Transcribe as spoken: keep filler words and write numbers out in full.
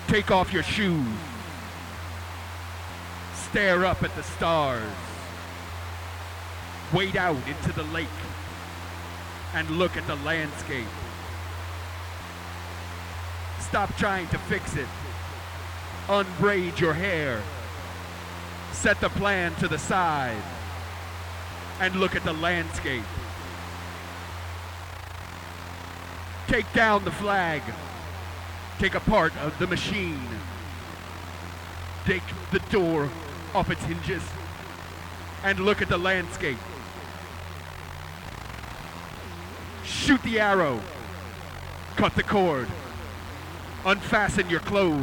Take off your shoes. Stare up at the stars. Wade out into the lake and look at the landscape. Stop trying to fix it. Unbraid your hair. Set the plan to the side and look at the landscape. Take down the flag. Take apart of the machine. Take the door off its hinges and look at the landscape. Shoot the arrow. Cut the cord. Unfasten your clothes.